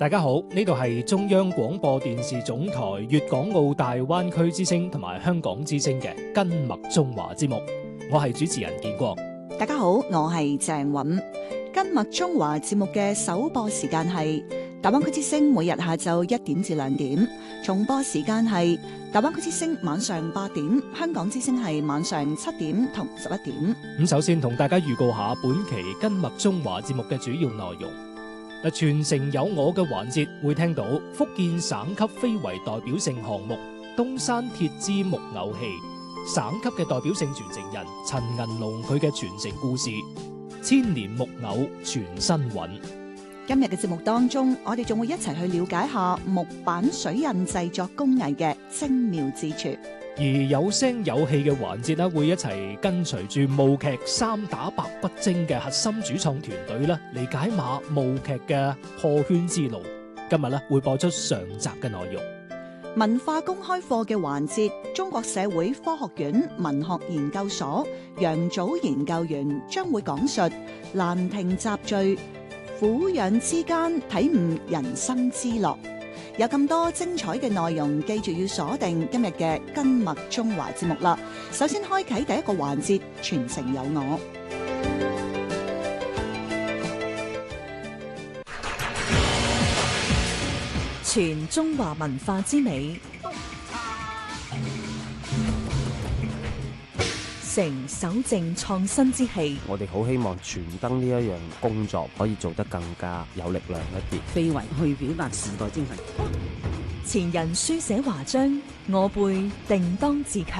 大家好，呢度係中央廣播電視總台粵港澳大灣區之聲同埋香港之聲嘅跟麥中華節目，我係主持人建國。 大家好，我係鄭韻。跟麥中華節目嘅首播時間係大灣區之聲每日下晝1點至2點，重播時間係大灣區之聲晚上8點，香港之聲係晚上7點同11點。 咁首先同大家預告下本期跟麥中華節目嘅主要內容。全城有我嘅環節會聽到福建省級非遺代表性項目東山鐵枝木偶戲，省級嘅代表性傳承人陳銀龍佢嘅傳承故事，千年木偶全新韻。 今日嘅節目當中，我哋仲會一齊去了解下木板水印製作工藝嘅精妙之處。 而有聲有戲嘅環節會一齊跟隨住舞劇三打白骨精嘅核心主創團隊嚟解碼舞劇嘅破圈之路。今日會播出上集嘅內容。 文化公開課嘅環節，中國社會科學院文學研究所楊祖研究員將會講述《蘭亭集序》，俯仰之間體悟人生之樂。有咁多精彩嘅內容，記住要鎖定今日嘅跟麥中華節目啦。首先開啟第一個環節，傳承有我。 傳中華文化之美，成守正創新之氣。 我哋好希望傳燈呢一樣工作可以做得更加有力量一啲， 非遺去表達時代精神。 前人書寫華章，我輩定當自強。